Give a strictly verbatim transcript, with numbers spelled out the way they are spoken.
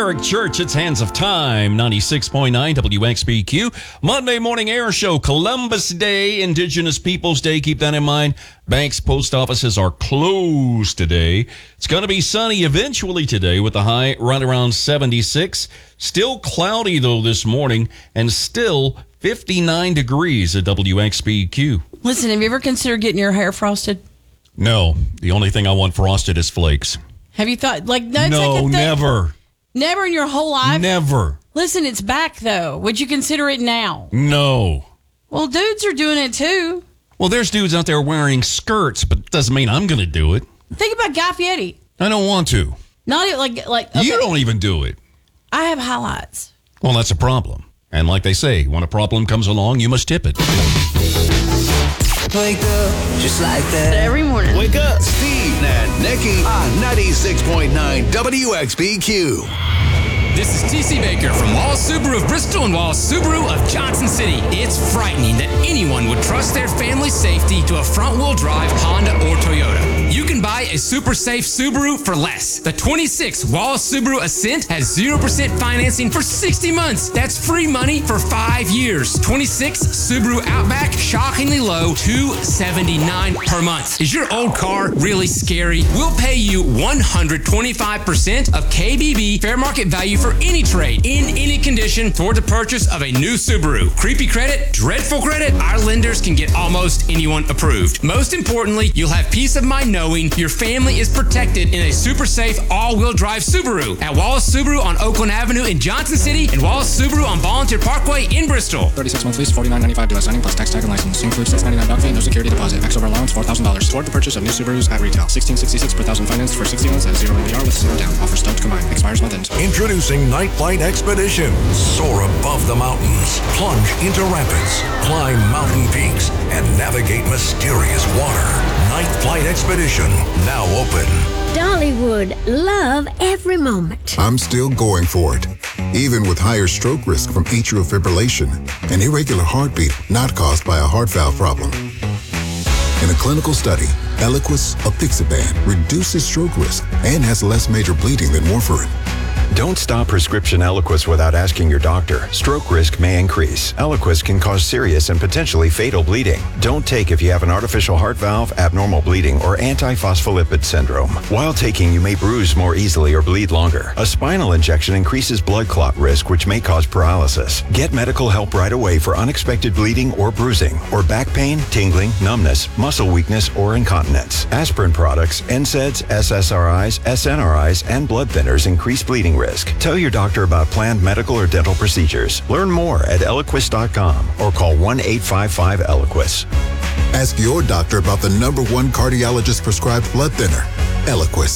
Eric Church, it's Hands of Time, ninety-six point nine W X B Q. Monday Morning Air Show, Columbus Day, Indigenous Peoples Day. Keep that in mind. Banks, post offices are closed today. It's going to be sunny eventually today with the high right around seventy-six. Still cloudy, though, this morning, and still fifty-nine degrees at W X B Q. Listen, have you ever considered getting your hair frosted? No. The only thing I want frosted is flakes. Have you thought, like, no, no like never. Never in your whole life? Never. Listen, it's back, though. Would you consider it now? No. Well, dudes are doing it, too. Well, there's dudes out there wearing skirts, but it doesn't mean I'm going to do it. Think about Guy Fieri. I don't want to. Not even like... like okay. You don't even do it. I have highlights. Well, that's a problem. And like they say, when a problem comes along, you must tip it. Wake up, just like that. Every morning. Wake up, Steve and Nikki on ninety-six point nine W X B Q. This is T C Baker from Wallace Subaru of Bristol and Wallace Subaru of Johnson City. It's frightening that anyone would trust their family's safety to a front-wheel drive Honda or Toyota. You can buy a super safe Subaru for less. The twenty-six Wallace Subaru Ascent has zero percent financing for sixty months. That's free money for five years. twenty-six Subaru Outback, shockingly low, two seventy-nine per month. Is your old car really scary? We'll pay you one hundred twenty-five percent of K B B fair market value for any trade, in any condition, toward the purchase of a new Subaru. Creepy credit? Dreadful credit? Our lenders can get almost anyone approved. Most importantly, you'll have peace of mind knowing your family is protected in a super safe all-wheel drive Subaru. At Wallace Subaru on Oakland Avenue in Johnson City and Wallace Subaru on Volunteer Parkway in Bristol. thirty-six month lease, forty-nine ninety-five dealer signing plus tax tag and license. Includes six ninety-nine doc fee, no security deposit. Max over allowance four thousand dollars. Toward the purchase of new Subarus at retail. sixteen sixty-six per thousand financed for sixty months at zero A P R with zero down. Offers stoked combined. Expires month end. Introducing Night Flight Expedition. Soar above the mountains, plunge into rapids, climb mountain peaks, and navigate mysterious water. Night Flight Expedition, now open. Dollywood, love every moment. I'm still going for it, even with higher stroke risk from atrial fibrillation, an irregular heartbeat not caused by a heart valve problem. In a clinical study, Eliquis, apixaban, reduces stroke risk and has less major bleeding than warfarin. Don't stop prescription Eliquis without asking your doctor. Stroke risk may increase. Eliquis can cause serious and potentially fatal bleeding. Don't take if you have an artificial heart valve, abnormal bleeding, or antiphospholipid syndrome. While taking, you may bruise more easily or bleed longer. A spinal injection increases blood clot risk, which may cause paralysis. Get medical help right away for unexpected bleeding or bruising, or back pain, tingling, numbness, muscle weakness, or incontinence. Aspirin products, N SAIDs, S S R Is, S N R Is, and blood thinners increase bleeding risk. Tell your doctor about planned medical or dental procedures. Learn more at Eliquis dot com or call one eight five five Eliquis. Ask your doctor about the number one cardiologist prescribed blood thinner, Eliquis.